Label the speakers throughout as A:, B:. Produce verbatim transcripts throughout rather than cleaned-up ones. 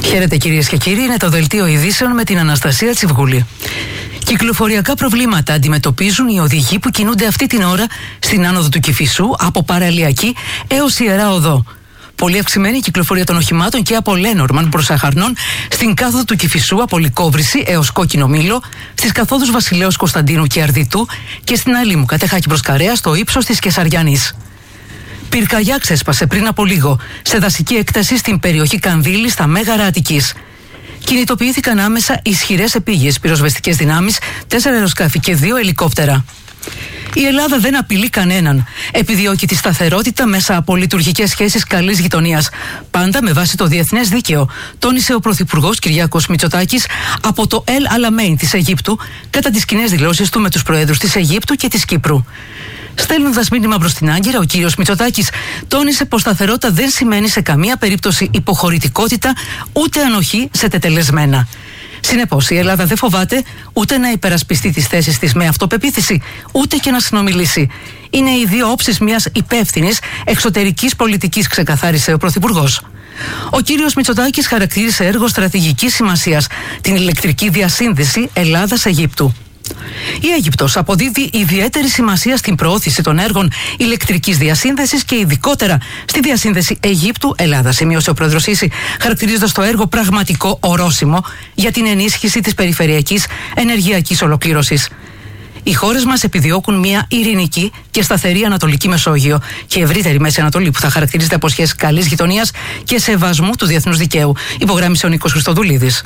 A: Χαίρετε κυρίες και κύριοι, είναι το δελτίο ειδήσεων με την Αναστασία Τσιβγούλη. Κυκλοφοριακά προβλήματα αντιμετωπίζουν οι οδηγοί που κινούνται αυτή την ώρα στην άνοδο του Κηφισού από Παραλιακή έως Ιερά Οδό. Πολύ αυξημένη η κυκλοφορία των οχημάτων και από Λένορμαν προς Αχαρνών στην κάθοδο του Κηφισού από Λυκόβρηση έως Κόκκινο Μήλο, στις καθόδους Βασιλέως Κωνσταντίνου και Αρδιτού και στην Αλήμου Κατεχάκη προς Καρέα στο ύψος της Κεσαριανής. Πυρκαγιά ξέσπασε πριν από λίγο σε δασική έκταση στην περιοχή Κανδύλη στα Μέγαρα Αττικής. Κινητοποιήθηκαν άμεσα ισχυρές επίγειες πυροσβεστικές δυνάμεις, τέσσερα αεροσκάφη και δύο ελικόπτερα. Η Ελλάδα δεν απειλεί κανέναν. Επιδιώκει τη σταθερότητα μέσα από λειτουργικές σχέσεις καλής γειτονίας. Πάντα με βάση το διεθνές δίκαιο, τόνισε ο Πρωθυπουργός Κυριάκος Μητσοτάκης από το Ελ Αλαμέιν της Αιγύπτου κατά τις κοινές δηλώσεις του με τους προέδρους της Αιγύπτου και της Κύπρου. Στέλνοντας μήνυμα προς την Άγκυρα, ο κύριος Μητσοτάκης τόνισε πως σταθερότητα δεν σημαίνει σε καμία περίπτωση υποχωρητικότητα ούτε ανοχή σε τετελεσμένα. Συνεπώς, η Ελλάδα δεν φοβάται ούτε να υπερασπιστεί τις θέσεις της με αυτοπεποίθηση, ούτε και να συνομιλήσει. Είναι οι δύο όψεις μιας υπεύθυνης εξωτερικής πολιτικής, ξεκαθάρισε ο Πρωθυπουργός. Ο κύριος Μητσοτάκης χαρακτήρισε έργο στρατηγικής σημασίας την ηλεκτρική διασύνδεση Ελλάδας-Αιγύπτου. Η Αίγυπτος αποδίδει ιδιαίτερη σημασία στην προώθηση των έργων ηλεκτρικής διασύνδεσης και ειδικότερα στη διασύνδεση Αιγύπτου-Ελλάδα, σημείωσε ο πρόεδρος Σίση, χαρακτηρίζοντας το έργο πραγματικό ορόσημο για την ενίσχυση της περιφερειακής ενεργειακής ολοκλήρωσης. Οι χώρες μας επιδιώκουν μια ειρηνική και σταθερή Ανατολική Μεσόγειο και ευρύτερη Μέση Ανατολή που θα χαρακτηρίζεται από σχέσεις καλής γειτονίας και σεβασμού του διεθνούς δικαίου, υπογράμμισε ο Νίκος Χριστοδουλίδης.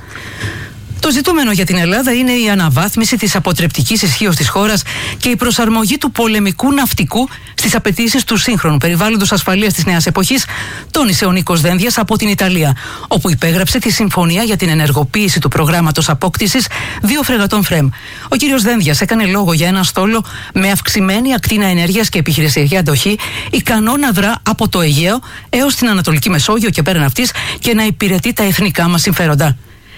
A: Το ζητούμενο για την Ελλάδα είναι η αναβάθμιση της αποτρεπτικής ισχύως της χώρας και η προσαρμογή του πολεμικού ναυτικού στις απαιτήσεις του σύγχρονου περιβάλλοντος ασφαλείας της νέας εποχής, τόνισε ο Νίκος Δένδιας από την Ιταλία, όπου υπέγραψε τη συμφωνία για την ενεργοποίηση του προγράμματος απόκτησης δύο φρεγατών ΦΡΕΜ. Ο κύριος Δένδιας έκανε λόγο για ένα στόλο με αυξημένη ακτίνα ενέργειας και επιχειρησιακή αντοχή, ικανό να δρά από το Αιγαίο έως την Ανατολική Μεσόγειο και πέραν αυτής και να υπηρετεί τα εθνικά μας συμφέροντα.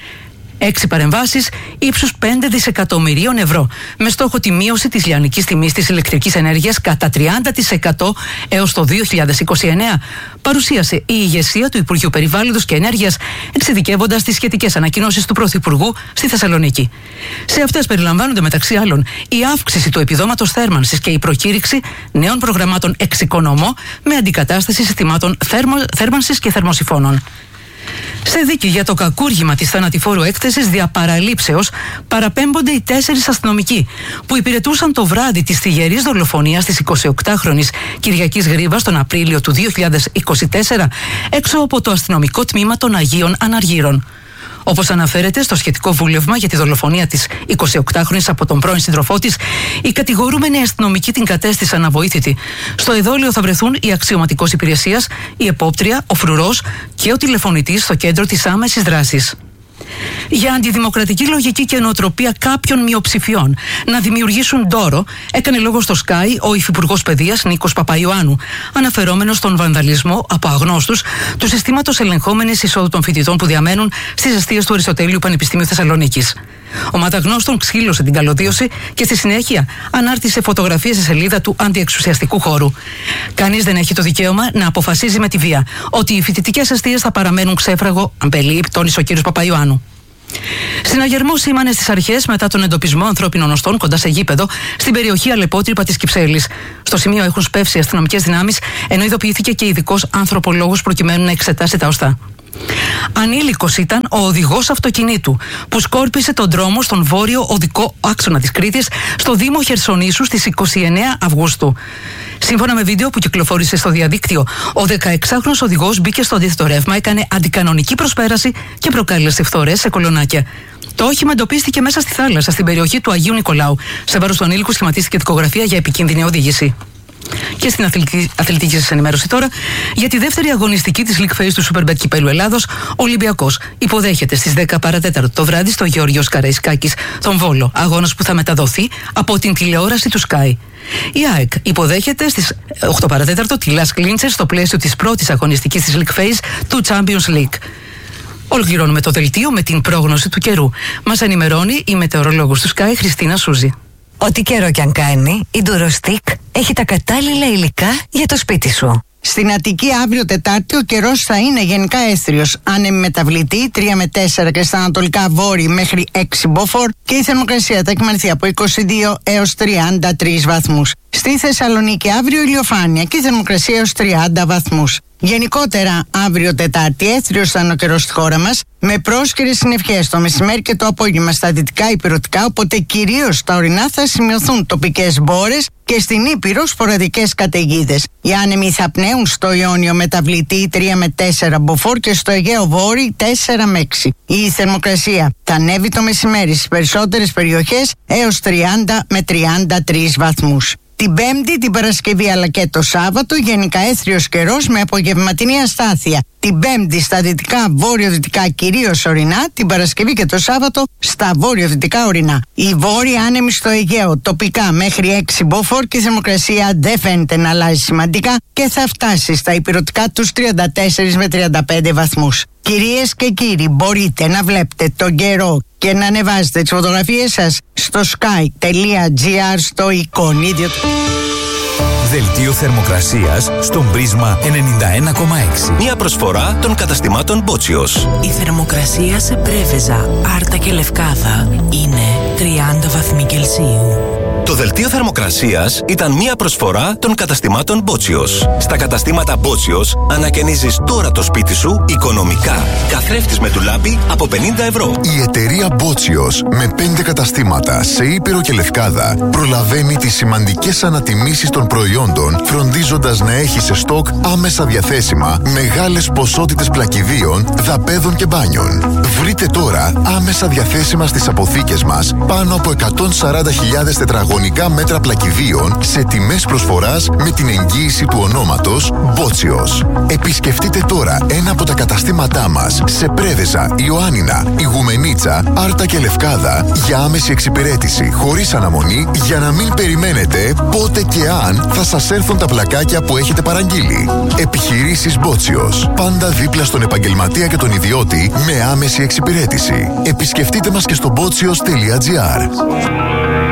A: Έξι παρεμβάσεις ύψους πέντε δισεκατομμυρίων ευρώ, με στόχο τη μείωση της λιανικής τιμής της ηλεκτρικής ενέργειας κατά τριάντα τοις εκατό έως το δύο χιλιάδες είκοσι εννέα, παρουσίασε η ηγεσία του Υπουργείου Περιβάλλοντος και Ενέργειας, εξειδικεύοντας τις σχετικές ανακοινώσεις του Πρωθυπουργού στη Θεσσαλονίκη. Σε αυτές περιλαμβάνονται μεταξύ άλλων η αύξηση του επιδόματος θέρμανσης και η προκήρυξη νέων προγραμμάτων εξοικονομώ με αντικατάσταση συστημάτων θέρμανσης και θερμοσυφώνων. Σε δίκη για το κακούργημα της θανατηφόρου έκθεσης δια παραλήψεως παραπέμπονται οι τέσσερις αστυνομικοί που υπηρετούσαν το βράδυ της θυγερής δολοφονίας της εικοσιοκτάχρονης Κυριακής Γρήβας τον Απρίλιο του δύο χιλιάδες είκοσι τέσσερα έξω από το αστυνομικό τμήμα των Αγίων Αναργύρων. Όπως αναφέρεται στο σχετικό βούλευμα για τη δολοφονία της εικοσιοκτάχρονης από τον πρώην σύντροφό της, οι κατηγορούμενοι αστυνομικοί την κατέστησαν αβοήθητη. Στο εδόλιο θα βρεθούν η αξιωματικός υπηρεσίας, η επόπτρια, ο φρουρός και ο τηλεφωνητής στο κέντρο της άμεσης δράσης. Για αντιδημοκρατική λογική και νοοτροπία κάποιων μειοψηφιών να δημιουργήσουν ντόρο, έκανε λόγο στο Sky ο Υφυπουργός Παιδείας Νίκος Παπαϊωάννου, αναφερόμενος στον βανδαλισμό από αγνώστους του συστήματος ελεγχόμενης εισόδου των φοιτητών που διαμένουν στις εστίες του Αριστοτέλειου Πανεπιστημίου Θεσσαλονίκης. Ομάδα γνώστων ξύλωσε την καλωδίωση και στη συνέχεια ανάρτησε φωτογραφίες στη σελίδα του αντιεξουσιαστικού χώρου. Κανείς δεν έχει το δικαίωμα να αποφασίζει με τη βία ότι οι φοιτητικές εστίες θα παραμένουν ξέφραγο αμπελή, τόνισε ο κ. Παπαϊωάννου. Συναγερμό σήμανε στις αρχές μετά τον εντοπισμό ανθρώπινων οστών κοντά σε γήπεδο στην περιοχή Αλεπότρυπα της Κυψέλης. Στο σημείο έχουν σπεύσει αστυνομικές δυνάμεις, ενώ ειδοποιήθηκε και ειδικός ανθρωπολόγος προκειμένου να εξετάσει τα οστά. Ανήλικος ήταν ο οδηγός αυτοκινήτου που σκόρπισε τον δρόμο στον βόρειο οδικό άξονα της Κρήτης στο Δήμο Χερσονήσου στις είκοσι εννέα Αυγούστου. Σύμφωνα με βίντεο που κυκλοφόρησε στο διαδίκτυο, ο δεκαεξάχρονος οδηγός μπήκε στο αντίθετο ρεύμα, έκανε αντικανονική προσπέραση και προκάλεσε φθορές σε κολονάκια. Το όχημα εντοπίστηκε μέσα στη θάλασσα στην περιοχή του Αγίου Νικολάου. Σε βάρος του ανήλικου σχηματίστηκε δικογραφία για επικίνδυνη οδήγηση. Και στην αθλητική, αθλητική σας ενημέρωση τώρα, για τη δεύτερη αγωνιστική της League Phase του Superbet Κυπέλλου Ελλάδος, ο Ολυμπιακός υποδέχεται στις δέκα παρά τέταρτο το βράδυ στο Γεώργιος Καραϊσκάκης τον Βόλο, αγώνας που θα μεταδοθεί από την τηλεόραση του Sky. Η ΑΕΚ υποδέχεται στις οκτώ παρά τέταρτο τη Las Clinches στο πλαίσιο της πρώτης αγωνιστικής της League Phase του Champions League. Ολοκληρώνουμε το δελτίο με την πρόγνωση του καιρού. Μας ενημερώνει η μετεωρολόγος του Sky Χριστίνα Σούζη.
B: Ό,τι καιρό κι αν κάνει, η Durostec έχει τα κατάλληλα υλικά για το σπίτι σου. Στην Αττική αύριο Τετάρτη ο καιρός θα είναι γενικά αίστριος. Άνεμη μεταβλητή τρία με τέσσερα και στα ανατολικά βόρει μέχρι έξι μποφόρ και η θερμοκρασία θα κυμανθεί από είκοσι δύο έως τριάντα τρεις βαθμούς. Στη Θεσσαλονίκη αύριο ηλιοφάνεια και η θερμοκρασία έως τριάντα βαθμούς. Γενικότερα, αύριο Τετάρτη, αίστριος θα είναι ο καιρός στη χώρα μας, με πρόσκαιρες συννεφιές το μεσημέρι και το απόγευμα στα δυτικά ηπειρωτικά, οπότε κυρίως στα ορεινά θα σημειωθούν τοπικές μπόρες και στην Ήπειρο σποραδικές καταιγίδες. Οι άνεμοι θα πνέουν στο Ιόνιο μεταβλητή τρία με τέσσερα μποφόρ και στο Αιγαίο Βόρειο τέσσερα με έξι. Η θερμοκρασία θα ανέβει το μεσημέρι στις περισσότερες περιοχές έως τριάντα με τριάντα τρεις βαθμούς. Την Πέμπτη, την Παρασκευή αλλά και το Σάββατο γενικά αίστριος καιρός με απογευματινή αστάθεια. Την Πέμπτη στα δυτικά βόρειο-δυτικά κυρίως ορεινά, την Παρασκευή και το Σάββατο στα βόρειο-δυτικά ορεινά. Η βόρεια άνεμη στο Αιγαίο τοπικά μέχρι έξι μποφόρ και η θερμοκρασία δεν φαίνεται να αλλάζει σημαντικά και θα φτάσει στα ηπειρωτικά τους τριάντα τέσσερα με τριάντα πέντε βαθμούς. Κυρίες και κύριοι, μπορείτε να βλέπετε τον καιρό και να ανεβάζετε τις φωτογραφίες σας στο sky.gr στο εικονίδιο του.
C: Δελτίο θερμοκρασίας στον Πρίσμα ενενήντα ένα κόμμα έξι.
D: Μια προσφορά των καταστημάτων Μπότσιος.
E: Η θερμοκρασία σε Πρέβεζα, Άρτα και Λευκάδα είναι τριάντα βαθμοί Κελσίου.
D: Το δελτίο θερμοκρασίας ήταν μια προσφορά των καταστημάτων Μπότσιος. Στα καταστήματα Μπότσιος ανακαινίζεις τώρα το σπίτι σου οικονομικά. Καθρέφτης με ντουλάπι από πενήντα ευρώ.
F: Η εταιρεία Μπότσιος με πέντε καταστήματα σε Ήπειρο και Λευκάδα προλαβαίνει τις σημαντικές ανατιμήσεις των προϊόντων, φροντίζοντας να έχει σε στόκ άμεσα διαθέσιμα μεγάλες ποσότητες πλακιδίων, δαπέδων και μπάνιων. Βρείτε τώρα άμεσα διαθέσιμα στις αποθήκες μας πάνω από εκατόν σαράντα χιλιάδες τετραγωνικά μέτρα πλακιδίων σε τιμές προσφοράς με την εγγύηση του ονόματος Μπότσιος. Επισκεφτείτε τώρα ένα από τα καταστήματά μας σε Πρέβεζα, Ιωάννινα, Ιγουμενίτσα, Άρτα και Λευκάδα για άμεση εξυπηρέτηση χωρίς αναμονή, για να μην περιμένετε πότε και αν θα σας έρθουν τα πλακάκια που έχετε παραγγείλει. Επιχειρήσεις Μπότσιος. Πάντα δίπλα στον επαγγελματία και τον ιδιώτη με άμεση εξυπηρέτηση. Επισκεφτείτε μας και στο μπότσιος τελεία τζι άρ.